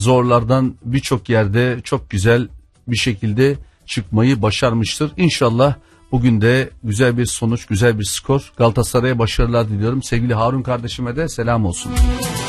zorlardan birçok yerde çok güzel bir şekilde çıkmayı başarmıştır. İnşallah bugün de güzel bir sonuç, güzel bir skor. Galatasaray'a başarılar diliyorum. Sevgili Harun kardeşime de selam olsun.